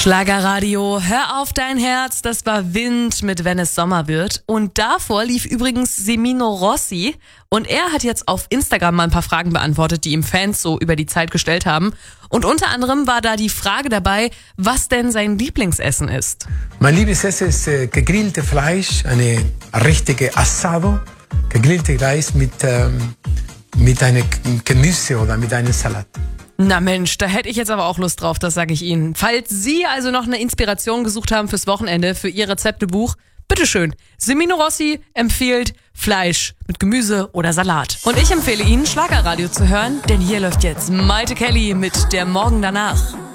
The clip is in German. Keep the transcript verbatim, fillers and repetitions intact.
Schlagerradio, hör auf dein Herz, das war Wind mit Wenn es Sommer wird. Und davor lief übrigens Semino Rossi und er hat jetzt auf Instagram mal ein paar Fragen beantwortet, die ihm Fans so über die Zeit gestellt haben. Und unter anderem war da die Frage dabei, was denn sein Lieblingsessen ist. Mein Lieblingsessen ist äh, gegrillte Fleisch, eine richtige Assado, gegrillte Reis mit, ähm, mit einem Gemüse oder mit einem Salat. Na Mensch, da hätte ich jetzt aber auch Lust drauf, das sage ich Ihnen. Falls Sie also noch eine Inspiration gesucht haben fürs Wochenende, für Ihr Rezeptebuch, bitteschön. Semino Rossi empfiehlt Fleisch mit Gemüse oder Salat. Und ich empfehle Ihnen, Schlagerradio zu hören, denn hier läuft jetzt Maite Kelly mit Der Morgen danach.